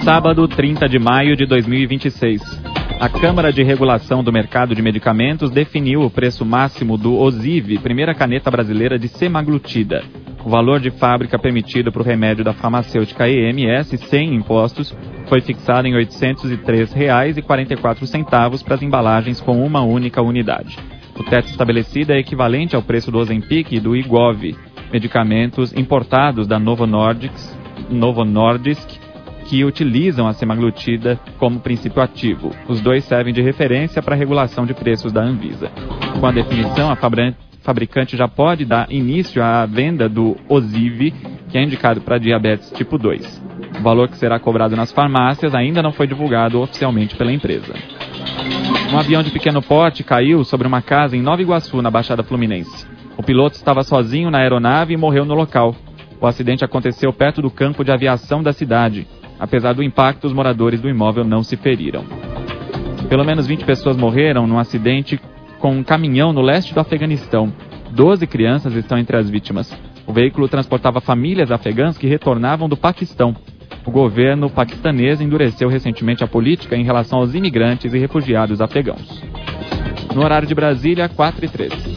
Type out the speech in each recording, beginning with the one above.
Sábado, 30 de maio de 2026. A Câmara de Regulação do Mercado de Medicamentos definiu o preço máximo do Ozivy, primeira caneta brasileira de semaglutida. O valor de fábrica permitido para o remédio da farmacêutica EMS, sem impostos, foi fixado em R$ 803,44 para as embalagens com uma única unidade. O teto estabelecido é equivalente ao preço do Ozempic e do Wegovy, medicamentos importados da Novo Nordisk, que utilizam a semaglutida como princípio ativo. Os dois servem de referência para a regulação de preços da Anvisa. Com a definição, a fabricante já pode dar início à venda do Ozivy, que é indicado para diabetes tipo 2. O valor que será cobrado nas farmácias ainda não foi divulgado oficialmente pela empresa. Um avião de pequeno porte caiu sobre uma casa em Nova Iguaçu, na Baixada Fluminense. O piloto estava sozinho na aeronave e morreu no local. O acidente aconteceu perto do campo de aviação da cidade. Apesar do impacto, os moradores do imóvel não se feriram. Pelo menos 20 pessoas morreram num acidente com um caminhão no leste do Afeganistão. 12 crianças estão entre as vítimas. O veículo transportava famílias afegãs que retornavam do Paquistão. O governo paquistanês endureceu recentemente a política em relação aos imigrantes e refugiados afegãos. No horário de Brasília, 4h13.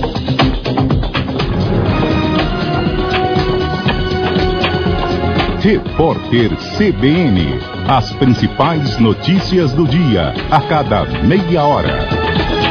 Repórter CBN. As principais notícias do dia, a cada meia hora.